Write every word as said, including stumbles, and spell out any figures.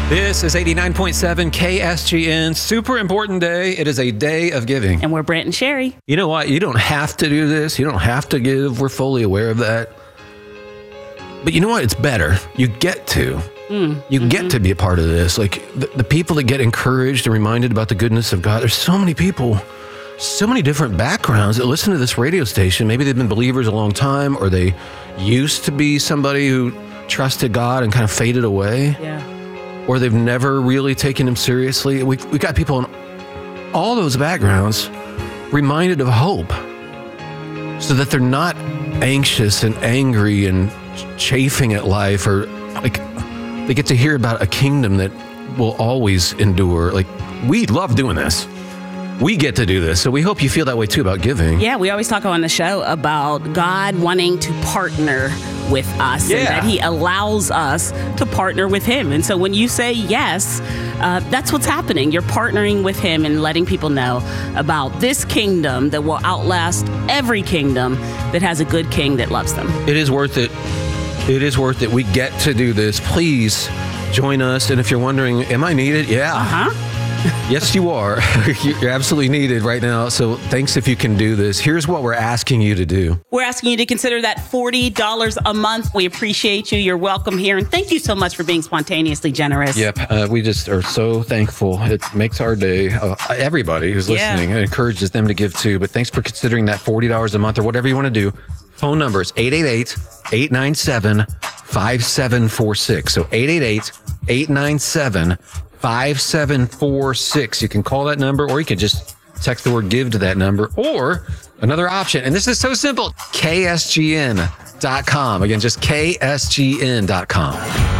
This is eighty-nine point seven K S G N. Super important day. It is a day of giving. And we're Brent and Sherry. You know what? You don't have to do this. You don't have to give. We're fully aware of that. But you know what? It's better. You get to. Mm, you mm-hmm. get to be a part of this. Like the, the people that get encouraged and reminded about the goodness of God. There's so many people, so many different backgrounds that listen to this radio station. Maybe they've been believers a long time, or they used to be somebody who trusted God and kind of faded away. Yeah. Or they've never really taken him seriously. We we got people in all those backgrounds reminded of hope so that they're not anxious and angry and chafing at life, or like they get to hear about a kingdom that will always endure. Like, we love doing this. We get to do this. So we hope you feel that way too about giving. Yeah, we always talk on the show about God wanting to partner with us, yeah. and that he allows us to partner with him. And so when you say yes, uh, that's what's happening. You're partnering with him and letting people know about this kingdom that will outlast every kingdom that has a good king that loves them. It is worth it. It is worth it. We get to do this. Please join us. And if you're wondering, am I needed? Yeah. Uh-huh. Yes, you are. You're absolutely needed right now. So thanks if you can do this. Here's what we're asking you to do. We're asking you to consider that forty dollars a month. We appreciate you. You're welcome here. And thank you so much for being spontaneously generous. Yep. Uh, we just are so thankful. It makes our day. Uh, everybody who's listening, yeah. It encourages them to give too. But thanks for considering that forty dollars a month or whatever you want to do. Phone number is eight eight eight, eight nine seven, five seven four six. So eight eight eight, eight nine seven, five seven four six. You can call that number, or you can just text the word give to that number, or another option. And this is so simple. K S G N dot com. Again, just K S G N dot com.